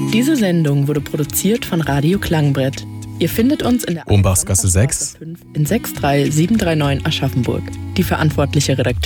Diese Sendung wurde produziert von Radio Klangbrett. Ihr findet uns in der Umbachsgasse 6 in 63739 Aschaffenburg. Die verantwortliche Redakteurin